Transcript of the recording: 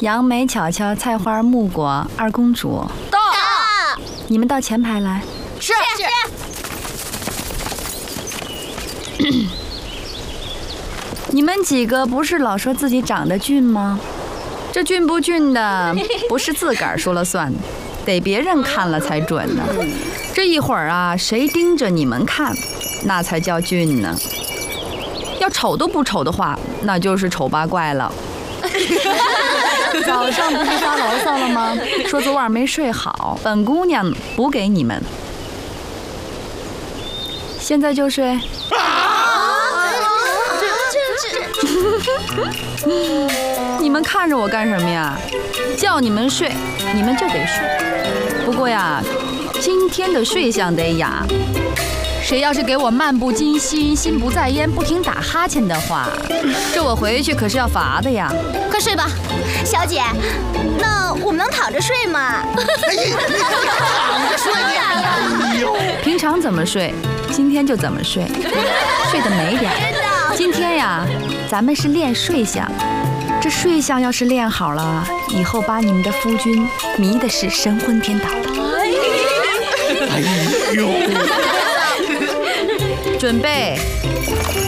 杨梅、巧巧、菜花、木果、二公主。 到。 你们到前排来。 是。 你们几个不是老说自己长得俊吗？这俊不俊的，不是自个儿说了算，得别人看了才准呢。这一会儿啊，谁盯着你们看，那才叫俊呢。要丑都不丑的话，那就是丑八怪了。早上不是发牢骚了吗？说昨晚没睡好，本姑娘补给你们。现在就睡。你们看着我干什么呀？叫你们睡，你们就得睡。不过呀，今天的睡相得雅。谁要是给我漫不经心、心不在焉、不停打哈欠的话，这我回去可是要罚的呀。 快睡吧，小姐。那我们能躺着睡吗？ 躺着睡呀！ 平常怎么睡，今天就怎么睡，睡得美点。今天呀，咱们是练睡相。这睡相要是练好了，以后把你们的夫君迷的是神魂颠倒的。 哎呦！ 准备。